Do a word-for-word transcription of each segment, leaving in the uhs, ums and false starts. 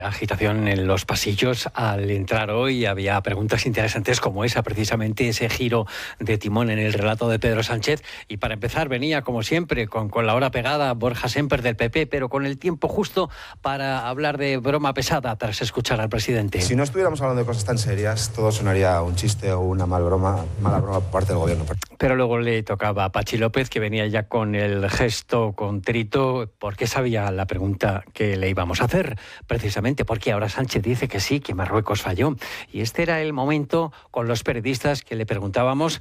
Agitación en los pasillos al entrar hoy. Había preguntas interesantes como esa, precisamente ese giro de timón en el relato de Pedro Sánchez. Y para empezar venía, como siempre, con, con la hora pegada Borja Semper del P P, pero con el tiempo justo para hablar de broma pesada tras escuchar al presidente. Si no estuviéramos hablando de cosas tan serias, todo sonaría un chiste o una mal broma, mala broma por parte del gobierno. Pero luego le tocaba a Pachi López, que venía ya con el gesto contrito, porque sabía la pregunta que le íbamos a hacer, precisamente porque ahora Sánchez dice que sí, que Marruecos falló. Y este era el momento con los periodistas que le preguntábamos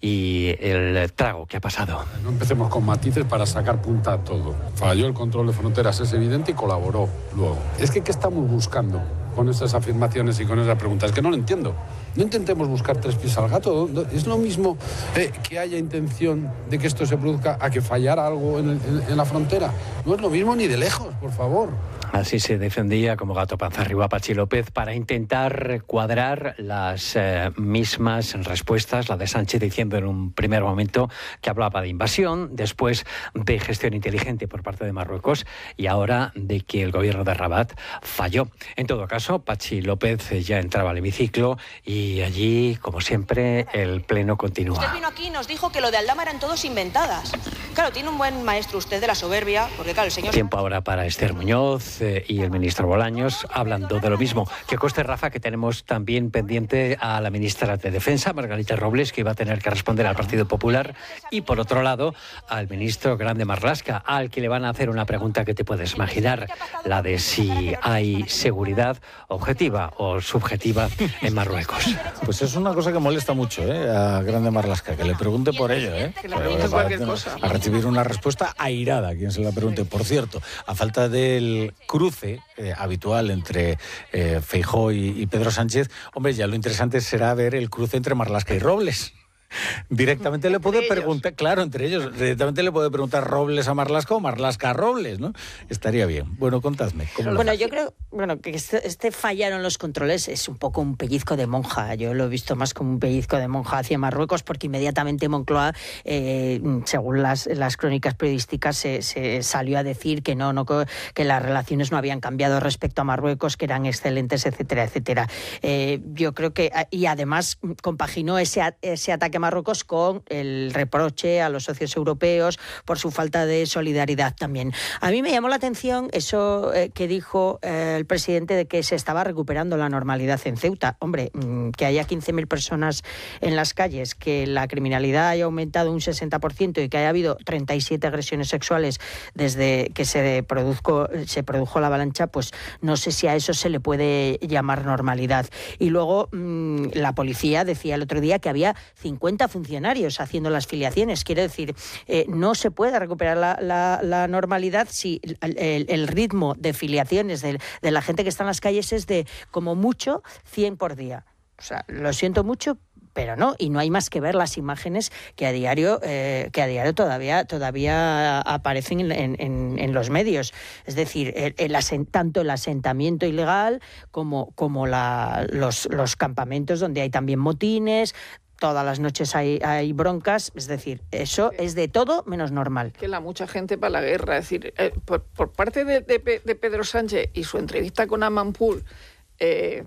y el trago que ha pasado. No empecemos con matices para sacar punta a todo. Falló el control de fronteras, es evidente, y colaboró luego. Es que, ¿qué estamos buscando con esas afirmaciones y con esas preguntas? Es que no lo entiendo. No intentemos buscar tres pies al gato. Es lo mismo eh, que haya intención de que esto se produzca a que fallara algo en, el, en, en la frontera. No es lo mismo ni de lejos, por favor. Así se defendía como gato panza arriba Pachi López para intentar cuadrar las eh, mismas respuestas, la de Sánchez diciendo en un primer momento que hablaba de invasión, después de gestión inteligente por parte de Marruecos y ahora de que el gobierno de Rabat falló. En todo caso, Pachi López ya entraba al hemiciclo y allí, como siempre, el pleno continúa. Usted vino aquí y nos dijo que lo de Aldama eran todos inventadas. Claro, tiene un buen maestro usted de la soberbia, porque claro, el señor... Tiempo ahora para Esther Muñoz y el ministro Bolaños hablando de lo mismo. Que conste, Rafa, que tenemos también pendiente a la ministra de Defensa, Margarita Robles, que iba a tener que responder al Partido Popular, y por otro lado al ministro Grande Marlaska, al que le van a hacer una pregunta que te puedes imaginar, la de si hay seguridad objetiva o subjetiva en Marruecos. Pues es una cosa que molesta mucho, ¿eh? A Grande Marlaska, que le pregunte por ello, ¿eh? Que le pregunte cualquier cosa. A recibir una respuesta airada, quien se la pregunte. Por cierto, a falta del cruce eh, habitual entre eh, Feijóo y, y Pedro Sánchez, hombre, ya lo interesante será ver el cruce entre Marlaska y Robles. Directamente le puede preguntar, claro, entre ellos, directamente le puede preguntar Robles a Marlaska o Marlaska a Robles, ¿no? Estaría bien. Bueno, contadme. ¿Cómo bueno, yo creo, bueno, que este, este fallaron los controles es un poco un pellizco de monja. Yo lo he visto más como un pellizco de monja hacia Marruecos, porque inmediatamente Moncloa, eh, según las, las crónicas periodísticas, se, se salió a decir que no, no, que las relaciones no habían cambiado respecto a Marruecos, que eran excelentes, etcétera, etcétera. Eh, yo creo que, y además compaginó ese, ese ataque a Marruecos con el reproche a los socios europeos por su falta de solidaridad también. A mí me llamó la atención eso eh, que dijo eh, el presidente de que se estaba recuperando la normalidad en Ceuta. Hombre, mmm, que haya quince mil personas en las calles, que la criminalidad haya aumentado un sesenta por ciento y que haya habido treinta y siete agresiones sexuales desde que se produjo, se produjo la avalancha, pues no sé si a eso se le puede llamar normalidad. Y luego mmm, la policía decía el otro día que había cincuenta funcionarios haciendo las filiaciones. Quiero decir, eh, no se puede recuperar la, la, la normalidad si el, el, el ritmo de filiaciones de, de la gente que está en las calles es de, como mucho, cien por día. O sea, lo siento mucho, pero no, y no hay más que ver las imágenes que a diario, eh, que a diario todavía, todavía aparecen en, en, en los medios. Es decir, el, el asen, tanto el asentamiento ilegal como, como la, los, los campamentos donde hay también motines. Todas las noches hay, hay broncas, es decir, eso es de todo menos normal. Que la mucha gente para la guerra, es decir, eh, por, por parte de, de, de Pedro Sánchez y su entrevista con Amanpour, eh,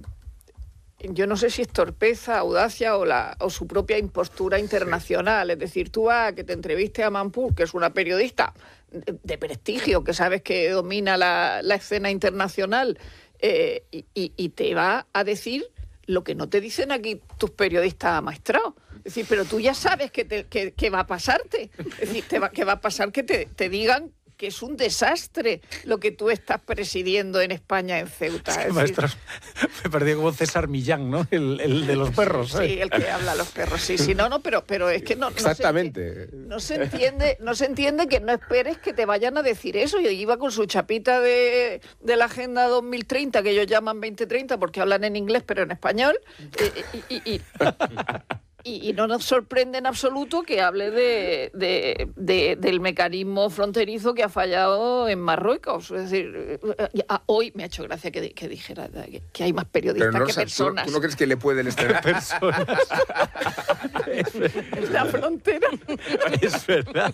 yo no sé si es torpeza, audacia o, la, o su propia impostura internacional. Es decir, tú vas a que te entreviste a Amanpour, que es una periodista de, de prestigio, que sabes que domina la, la escena internacional, eh, y, y, y te va a decir lo que no te dicen aquí tus periodistas amaestrados. Es decir, pero tú ya sabes que, te, que, que va a pasarte. Es decir, te va, que va a pasar que te, te digan que es un desastre lo que tú estás presidiendo en España, en Ceuta. Es que, es maestros, decir... me perdí como César Millán, ¿no? El, el de los perros. ¿eh? Sí, el que habla a los perros. Sí, sí, no, no, pero, pero es que no... no Exactamente. Se, no, se entiende, no se entiende que no esperes que te vayan a decir eso. Yo iba con su chapita de, de la Agenda dos mil treinta, que ellos llaman veinte treinta porque hablan en inglés, pero en español, y... y, y, y Y, y no nos sorprende en absoluto que hable de, de, de, del mecanismo fronterizo que ha fallado en Marruecos. Es decir, hoy me ha hecho gracia que, que dijera que, que hay más periodistas no, que o sea, personas. ¿tú, ¿Tú no crees que le puede el escenario? Personas. La frontera. Es verdad.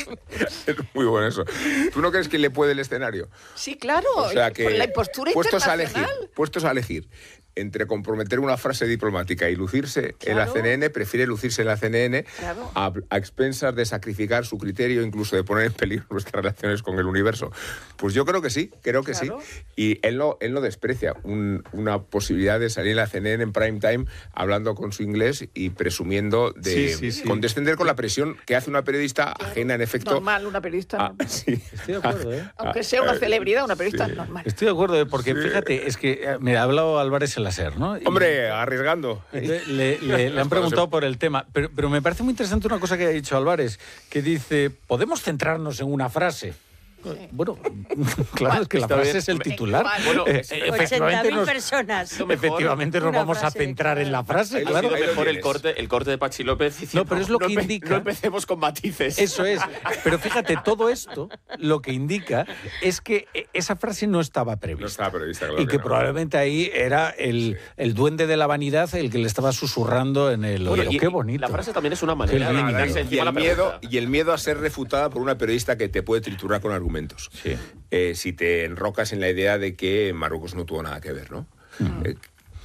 Es muy bueno eso. ¿Tú no crees que le puede el escenario? Sí, claro. O sea que por la impostura puestos a internacional. elegir, puestos a elegir entre comprometer una frase diplomática y lucirse Claro. en la C N N, prefiere lucirse en la C N N Claro. a, a expensas de sacrificar su criterio, incluso de poner en peligro nuestras relaciones con el universo. Pues yo creo que sí, creo que Claro. sí. Y él no, él no desprecia un, una posibilidad de salir en la C N N en prime time hablando con su inglés y presumiendo de Sí, sí, sí. condescender con la presión que hace una periodista ajena, en efecto. Normal, una periodista a- normal. sí. Estoy de acuerdo, ¿eh? Aunque sea una eh, celebridad, una periodista sí. normal. Estoy de acuerdo, ¿eh? Porque fíjate, es que eh, me ha hablado Álvarez el Laser, ¿no? Y- Hombre, arriesgando. Entonces, Le, le- le han preguntado por el tema, pero, pero me parece muy interesante una cosa que ha dicho Álvarez, que dice, ¿podemos centrarnos en una frase? Bueno, claro, es que la Está frase bien. es el titular. Bueno, Eh, es- efectivamente ochenta mil nos, personas. efectivamente nos Una vamos a frase de centrar en la frase, Ahí lo claro. Ha sido Ahí lo mejor el tienes. corte, el corte de Pachi López diciendo, No, pero es lo que empe- indica- No empecemos con matices. Eso es. Pero fíjate, todo esto lo que indica es que e- esa frase no estaba prevista. No estaba prevista, claro Y que no. probablemente ahí era el, el duende de la vanidad el que le estaba susurrando en el Bueno, oído. y- Qué y bonito. La frase también es una manera de lindo. quitarse Y encima la el, miedo, pregunta. y el miedo a ser refutada por una periodista que te puede triturar con argumentos. Sí. Eh, si te enrocas en la idea de que Marruecos no tuvo nada que ver, ¿no? Eh,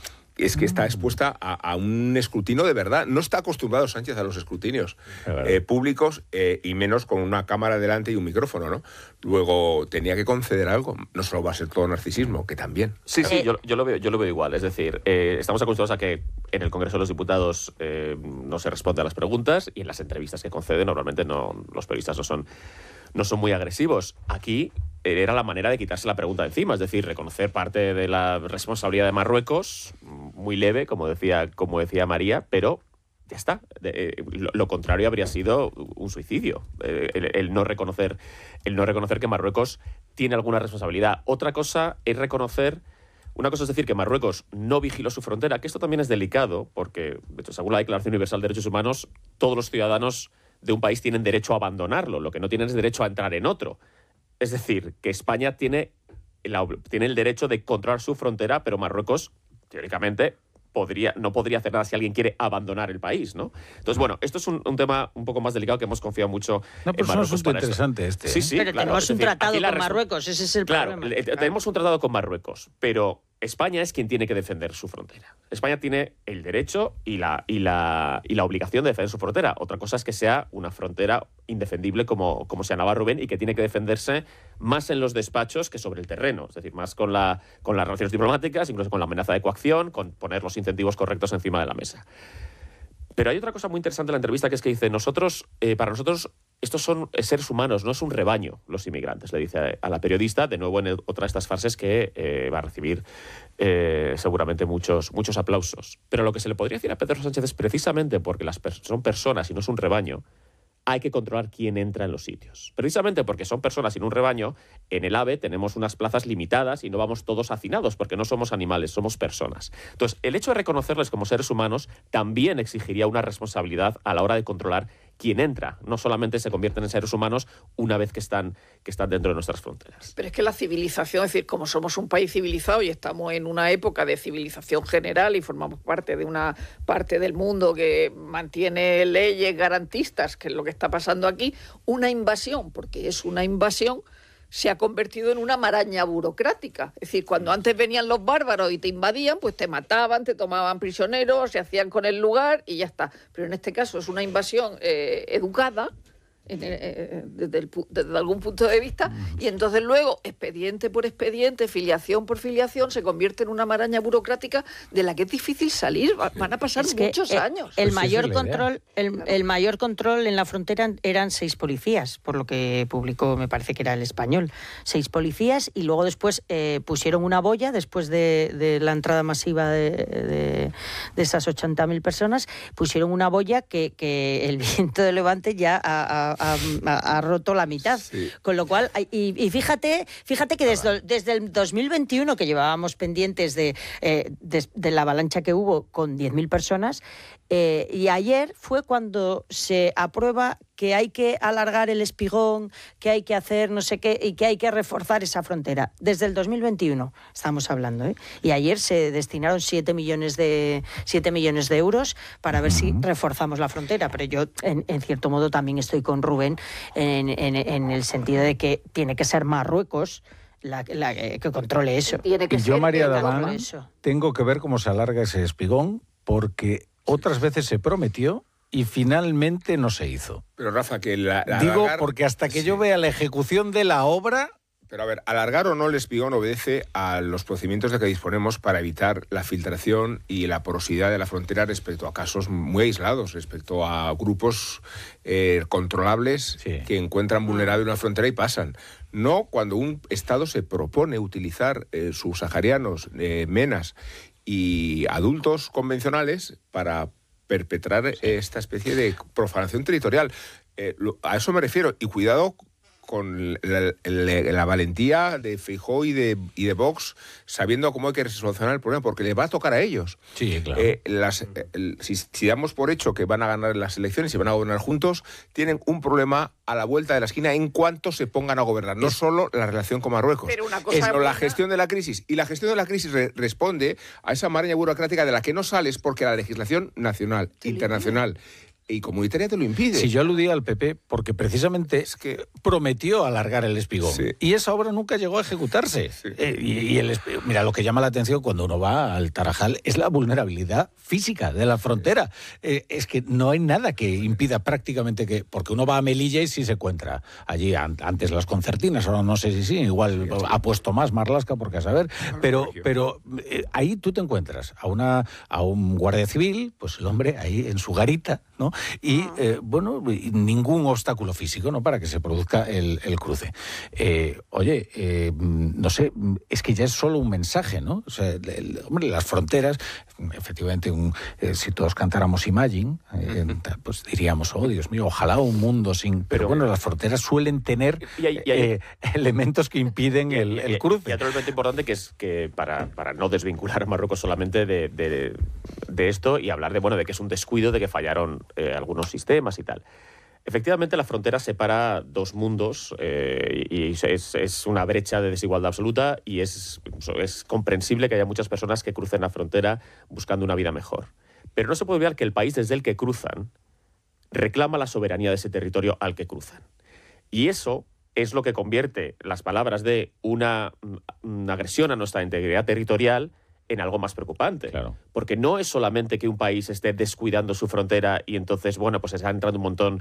es que está expuesta a, a un escrutinio de verdad. No está acostumbrado Sánchez a los escrutinios eh, públicos eh, y menos con una cámara delante y un micrófono, ¿no? Luego tenía que conceder algo. No solo va a ser todo narcisismo, que también. Sí, sí, Eh, yo, yo lo veo, yo lo veo igual. Es decir, eh, estamos acostumbrados a que en el Congreso de los Diputados eh, no se responde a las preguntas y en las entrevistas que concede normalmente no, los periodistas no son, no son muy agresivos. Aquí eh, era la manera de quitarse la pregunta de encima, es decir, reconocer parte de la responsabilidad de Marruecos, muy leve, como decía, como decía María, pero ya está. De- eh, lo, lo contrario habría sido un suicidio, eh, el, el no reconocer, el no reconocer que Marruecos tiene alguna responsabilidad. Otra cosa es reconocer, una cosa es decir que Marruecos no vigiló su frontera, que esto también es delicado, porque, de hecho, según la Declaración Universal de Derechos Humanos, todos los ciudadanos de un país tienen derecho a abandonarlo, lo que no tienen es derecho a entrar en otro. Es decir, que España tiene, la, tiene el derecho de controlar su frontera, pero Marruecos, teóricamente, podría, no podría hacer nada si alguien quiere abandonar el país, ¿no? Entonces, bueno, esto es un, un tema un poco más delicado que hemos confiado mucho No, pero en es un Marruecos asunto para esto. interesante este. Sí, ¿eh? sí, Pero claro. tenemos Es un decir, tratado aquí la con res- Marruecos, ese es el Claro, problema. le- tenemos un tratado con Marruecos, pero España es quien tiene que defender su frontera. España tiene el derecho y la, y la, y la obligación de defender su frontera. Otra cosa es que sea una frontera indefendible como, como señalaba Rubén y que tiene que defenderse más en los despachos que sobre el terreno. Es decir, más con, la, con las relaciones diplomáticas, incluso con la amenaza de coacción, con poner los incentivos correctos encima de la mesa. Pero hay otra cosa muy interesante en la entrevista que es que dice, nosotros, eh, para nosotros, estos son seres humanos, no es un rebaño, los inmigrantes, le dice a, a la periodista, de nuevo en el- otra de estas frases que eh, va a recibir eh, seguramente muchos, muchos aplausos. Pero lo que se le podría decir a Pedro Sánchez es precisamente porque las pers- son personas y no es un rebaño, hay que controlar quién entra en los sitios. Precisamente porque son personas y no un rebaño, en el AVE tenemos unas plazas limitadas y no vamos todos hacinados, porque no somos animales, somos personas. Entonces, el hecho de reconocerles como seres humanos también exigiría una responsabilidad a la hora de controlar quién entra. No solamente se convierten en seres humanos una vez que están, que están dentro de nuestras fronteras. Pero es que la civilización, es decir, como somos un país civilizado y estamos en una época de civilización general y formamos parte de una parte del mundo que mantiene leyes garantistas, que es lo que está pasando aquí, una invasión, porque es una invasión, se ha convertido en una maraña burocrática. Es decir, cuando antes venían los bárbaros y te invadían, pues te mataban, te tomaban prisioneros, se hacían con el lugar y ya está. Pero en este caso es una invasión eh, educada, en, eh, desde, el, desde algún punto de vista, y entonces luego, expediente por expediente, filiación por filiación, se convierte en una maraña burocrática de la que es difícil salir. Va- Van a pasar Es que, muchos eh, años. El Pues mayor esa es la idea. control, el, Claro. el mayor control en la frontera eran seis policías, por lo que publicó, me parece que era El Español. Seis policías y luego después eh, pusieron una boya después de, de la entrada masiva de, de, de esas ochenta mil personas, pusieron una boya que, que el viento de levante ya ha, ha- ha, ha, ha roto la mitad. Sí. Con lo cual, y, y fíjate, fíjate que desde, desde el dos mil veintiuno, que llevábamos pendientes de, eh, de, de la avalancha que hubo con diez mil personas, eh, y ayer fue cuando se aprueba que hay que alargar el espigón, que hay que hacer no sé qué y que hay que reforzar esa frontera. Desde el dos mil veintiuno estamos hablando, ¿eh? Y ayer se destinaron siete millones de euros para ver uh-huh. si reforzamos la frontera. Pero yo, en, en cierto modo, también estoy con Rubén en, en, en el sentido de que tiene que ser Marruecos La, la, que controle eso. Tiene que yo, ser María Daván, tengo que ver cómo se alarga ese espigón, porque otras veces se prometió y finalmente no se hizo. Pero Rafa, que la, la Digo, alargar, porque hasta que sí. yo vea la ejecución de la obra... Pero a ver, alargar o no el espigón obedece a los procedimientos de que disponemos para evitar la filtración y la porosidad de la frontera respecto a casos muy aislados, respecto a grupos eh, controlables sí. que encuentran vulnerable una frontera y pasan. No cuando un Estado se propone utilizar eh, subsaharianos, eh, menas y adultos convencionales para perpetrar eh, esta especie de profanación territorial. Eh, lo, a eso me refiero. Y cuidado con la, la, la valentía de Feijóo y de, y de Vox, sabiendo cómo hay que solucionar el problema, porque les va a tocar a ellos. Sí, claro. Eh, las, el, si, si damos por hecho que van a ganar las elecciones y van a gobernar juntos, tienen un problema a la vuelta de la esquina en cuanto se pongan a gobernar. No solo la relación con Marruecos, pero una cosa sino la gestión de la crisis. Y la gestión de la crisis re, responde a esa maraña burocrática de la que no sales porque la legislación nacional, sí, internacional y comunitaria te lo impide. Si yo aludía al P P porque precisamente es que prometió alargar el espigón sí. y esa obra nunca llegó a ejecutarse. Sí. Eh, y, y el espigón, mira, lo que llama la atención cuando uno va al Tarajal es la vulnerabilidad física de la frontera. Eh, es que no hay nada que impida prácticamente que... Porque uno va a Melilla y sí se encuentra allí antes las concertinas, ahora no sé si sí, igual sí, ha puesto más Marlaska porque a saber, pero, pero eh, ahí tú te encuentras a, una, a un guardia civil, pues el hombre ahí en su garita, ¿no? Y, eh, bueno, ningún obstáculo físico, ¿no?, para que se produzca el, el cruce. Eh, oye, eh, no sé, es que ya es solo un mensaje, ¿no? O sea, el, el, hombre, las fronteras, efectivamente, un, eh, si todos cantáramos Imagine, eh, pues diríamos, oh, Dios mío, ojalá un mundo sin... Pero, pero bueno, las fronteras suelen tener y hay, y hay, eh, elementos que impiden y, el, el cruce. Y otro elemento importante que es que, para, para no desvincular a Marruecos solamente de, de, de esto y hablar de, bueno, de que es un descuido, de que fallaron eh, algunos sistemas y tal. Efectivamente, la frontera separa dos mundos eh, y es, es una brecha de desigualdad absoluta y es, es comprensible que haya muchas personas que crucen la frontera buscando una vida mejor. Pero no se puede olvidar que el país desde el que cruzan reclama la soberanía de ese territorio al que cruzan. Y eso es lo que convierte las palabras de una, una agresión a nuestra integridad territorial en algo más preocupante. Claro. Porque no es solamente que un país esté descuidando su frontera y entonces, bueno, pues está entrando un montón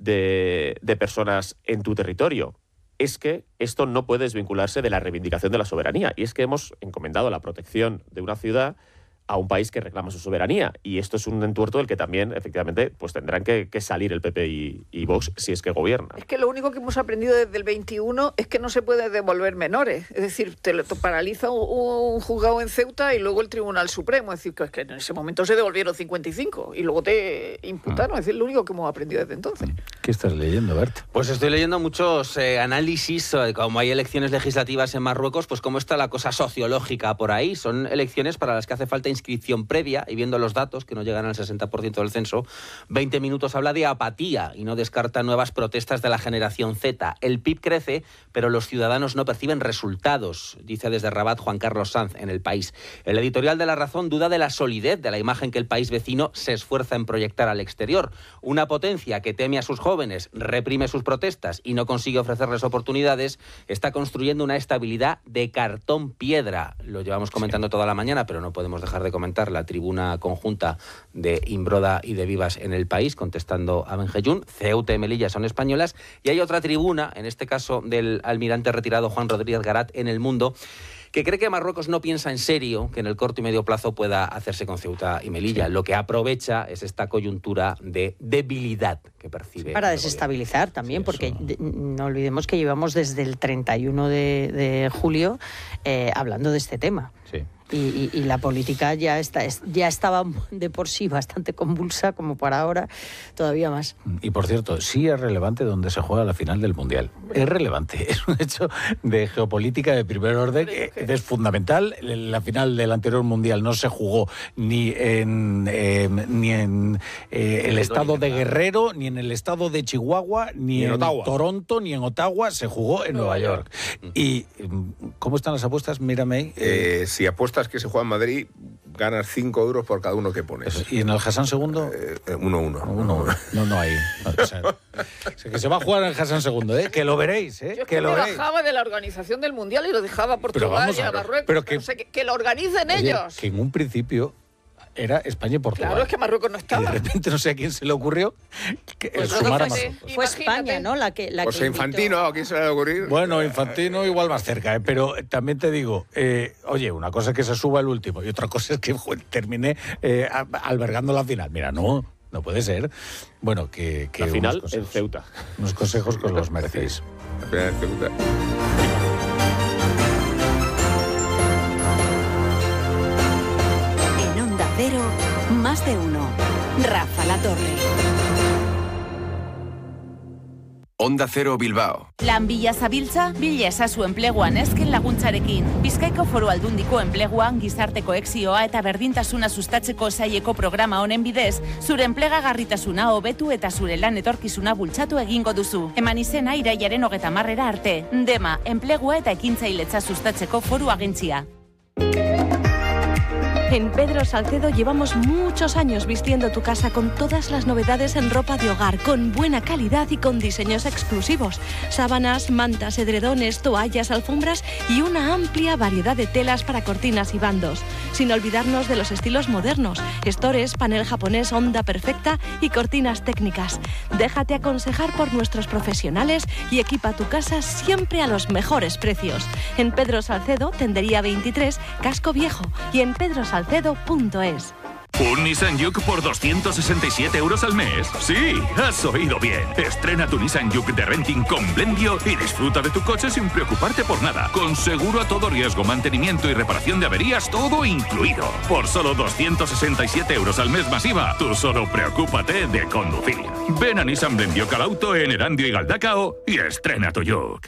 de, de personas en tu territorio. Es que esto no puede desvincularse de la reivindicación de la soberanía. Y es que hemos encomendado la protección de una ciudad a un país que reclama su soberanía. Y esto es un entuerto del que también, efectivamente, pues tendrán que, que salir el P P y, y Vox si es que gobiernan. Es que lo único que hemos aprendido desde el veintiuno es que no se puede devolver menores. Es decir, te lo te paraliza un, un juzgado en Ceuta y luego el Tribunal Supremo. Es decir, que, es que en ese momento se devolvieron cincuenta y cinco y luego te imputaron. Ah. Es decir, lo único que hemos aprendido desde entonces. ¿Qué estás leyendo, Bert? Pues estoy leyendo muchos eh, análisis, eh, como hay elecciones legislativas en Marruecos, pues cómo está la cosa sociológica por ahí. Son elecciones para las que hace falta inscripción previa, y viendo los datos, que no llegan al sesenta por ciento del censo, veinte minutos habla de apatía y no descarta nuevas protestas de la generación Z. El P I B crece, pero los ciudadanos no perciben resultados, dice desde Rabat Juan Carlos Sanz en El País. El editorial de La Razón duda de la solidez de la imagen que el país vecino se esfuerza en proyectar al exterior. Una potencia que teme a sus jóvenes, reprime sus protestas y no consigue ofrecerles oportunidades, está construyendo una estabilidad de cartón piedra. Lo llevamos comentando toda la mañana, pero no podemos dejar de comentar la tribuna conjunta de Imbroda y de Vivas en El País, contestando a Benjeyún. Ceuta y Melilla son españolas. Y hay otra tribuna, en este caso del almirante retirado Juan Rodríguez Garat, en El Mundo, que cree que Marruecos no piensa en serio que en el corto y medio plazo pueda hacerse con Ceuta y Melilla. Sí. Lo que aprovecha es esta coyuntura de debilidad que percibe. Para desestabilizar también, sí, porque de, no olvidemos que llevamos desde el treinta y uno de, de julio eh, hablando de este tema. Sí. y, y, y la política ya, está, ya estaba de por sí bastante convulsa, como para ahora, todavía más. Y por cierto, sí es relevante donde se juega la final del Mundial. Es relevante, es un hecho de geopolítica de primer orden, es fundamental. La final del anterior Mundial no se jugó ni en, eh, ni en eh, el estado de Guerrero, ni en el estado de Chihuahua, ni, ni en, en Toronto, ni en Ottawa, se jugó en Nueva, Nueva York. York. ¿Y cómo están las apuestas? Mírame. Eh, si apuestas que se juega en Madrid, ganas cinco euros por cada uno que pones. ¿Y en el Hassan segundo? Eh, uno, uno. uno, uno. No, no hay. No, o sea, o sea, que se va a jugar en el Hassan segundo, ¿eh? Que lo veréis, ¿eh? Yo que, que lo me veréis. bajaba de la organización del Mundial y lo dejaba a Portugal y a Marruecos. Pero que, no sé, que, que lo organicen oye, ellos. Que en un principio era España y Portugal. Claro, es que Marruecos no estaba. Y de repente no sé a quién se le ocurrió que pues sumar a fue, Marruecos. fue España, ¿no? La que, la pues que Infantino, ¿a quién se le va a ocurrir? Bueno, Infantino igual más cerca, ¿eh? Pero también te digo, eh, oye, una cosa es que se suba el último y otra cosa es que joder, termine eh, albergando la final. Mira, no, no puede ser. Bueno, que... que la final en Ceuta. Unos consejos que os los merecéis. La final en Ceuta. Cero, más de uno. Rafa La Torre. Onda Cero Bilbao. Lan bila zabiltza, bila ezazu enpleguan ezken laguntzarekin. Bizkaiko Foru Aldundiko enpleguan gizarte koexioa eta berdintasuna sustatzeko saileko programa honen bidez, zure enplegagarritasuna hobetu eta zure lan etorkizuna bultzatu egingo duzu. Eman izena irailaren hogeta marrera arte. Dema, enplegua eta ekintzailetza sustatzeko foru agentzia. En Pedro Salcedo llevamos muchos años vistiendo tu casa con todas las novedades en ropa de hogar, con buena calidad y con diseños exclusivos. Sábanas, mantas, edredones, toallas, alfombras y una amplia variedad de telas para cortinas y bandos. Sin olvidarnos de los estilos modernos, estores, panel japonés, onda perfecta y cortinas técnicas. Déjate aconsejar por nuestros profesionales y equipa tu casa siempre a los mejores precios. En Pedro Salcedo, Tendería veintitrés, Casco Viejo, y en pedro salcedo punto es. ¿Un Nissan Juke por doscientos sesenta y siete euros al mes? Sí, has oído bien. Estrena tu Nissan Juke de renting con Blendio y disfruta de tu coche sin preocuparte por nada. Con seguro a todo riesgo, mantenimiento y reparación de averías, todo incluido. Por solo doscientos sesenta y siete euros al mes más I V A, tú solo preocúpate de conducir. Ven a Nissan Blendio Calauto en Erandio y Galdacao y estrena tu Juke.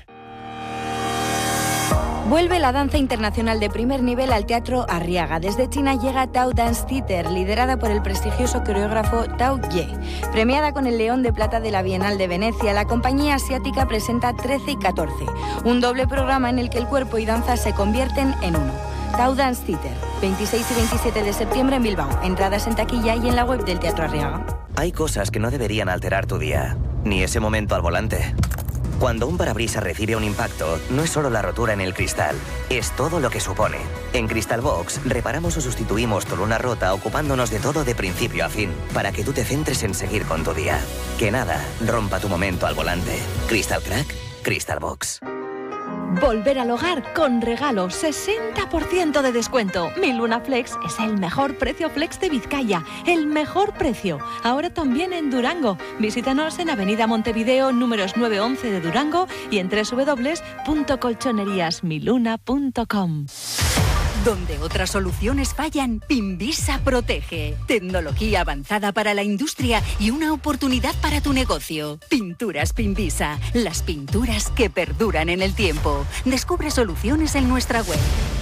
Vuelve la danza internacional de primer nivel al Teatro Arriaga. Desde China llega Tao Dance Theater, liderada por el prestigioso coreógrafo Tao Ye. Premiada con el León de Plata de la Bienal de Venecia, la compañía asiática presenta trece y catorce, un doble programa en el que el cuerpo y danza se convierten en uno. Tao Dance Theater, veintiséis y veintisiete de septiembre en Bilbao. Entradas en taquilla y en la web del Teatro Arriaga. Hay cosas que no deberían alterar tu día, ni ese momento al volante. Cuando un parabrisas recibe un impacto, no es solo la rotura en el cristal, es todo lo que supone. En Crystal Box, reparamos o sustituimos tu luna rota ocupándonos de todo de principio a fin, para que tú te centres en seguir con tu día. Que nada rompa tu momento al volante. Crystal Crack, Crystal Box. Volver al hogar con regalo, sesenta por ciento de descuento. Mi Luna Flex es el mejor precio flex de Vizcaya, el mejor precio. Ahora también en Durango. Visítanos en Avenida Montevideo, números nueve once de Durango y en doble u doble u doble u punto colchonerías mi luna punto com. Donde otras soluciones fallan, Pinvisa protege. Tecnología avanzada para la industria y una oportunidad para tu negocio. Pinturas Pinvisa, las pinturas que perduran en el tiempo. Descubre soluciones en nuestra web.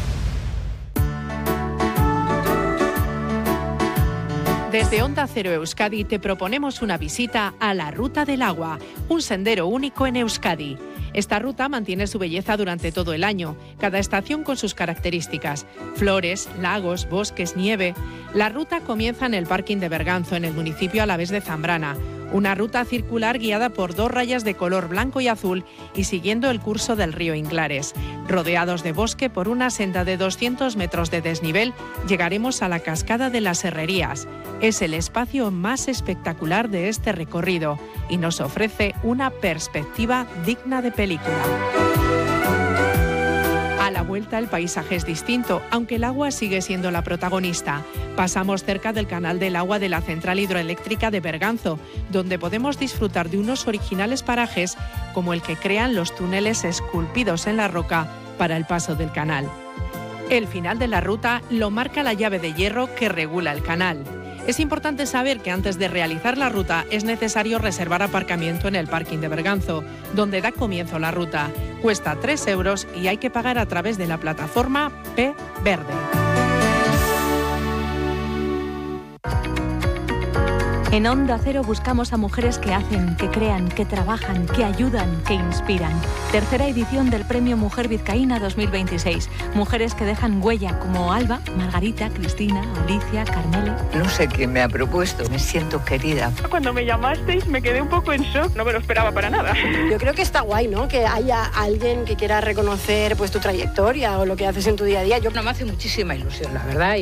Desde Onda Cero Euskadi te proponemos una visita a la Ruta del Agua, un sendero único en Euskadi. Esta ruta mantiene su belleza durante todo el año, cada estación con sus características: flores, lagos, bosques, nieve. La ruta comienza en el parking de Berganzo, en el municipio alavés de Zambrana. Una ruta circular guiada por dos rayas de color blanco y azul y siguiendo el curso del río Inglares. Rodeados de bosque por una senda de doscientos metros de desnivel, llegaremos a la Cascada de las Herrerías. Es el espacio más espectacular de este recorrido y nos ofrece una perspectiva digna de película. A la vuelta el paisaje es distinto, aunque el agua sigue siendo la protagonista. Pasamos cerca del canal del agua de la central hidroeléctrica de Berganzo, donde podemos disfrutar de unos originales parajes como el que crean los túneles esculpidos en la roca para el paso del canal. El final de la ruta lo marca la llave de hierro que regula el canal. Es importante saber que antes de realizar la ruta es necesario reservar aparcamiento en el parking de Berganzo, donde da comienzo la ruta. Cuesta tres euros y hay que pagar a través de la plataforma P Verde. En Onda Cero buscamos a mujeres que hacen, que crean, que trabajan, que ayudan, que inspiran. Tercera edición del Premio Mujer Vizcaína dos mil veintiséis. Mujeres que dejan huella como Alba, Margarita, Cristina, Alicia, Carmele. No sé quién me ha propuesto, me siento querida. Cuando me llamasteis me quedé un poco en shock, no me lo esperaba para nada. Yo creo que está guay, ¿no? Que haya alguien que quiera reconocer pues tu trayectoria o lo que haces en tu día a día. Yo no me hace muchísima ilusión, la verdad.